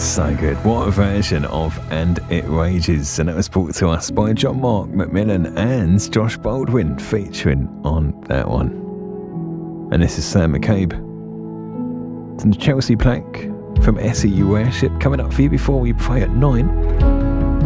So good. What a version of And It Rages. And it was brought to us by John Mark McMillan and Josh Baldwin featuring on that one. And this is Sam McCabe. It's the Chelsea Plank from SEU Airship coming up for you before we pray at 9.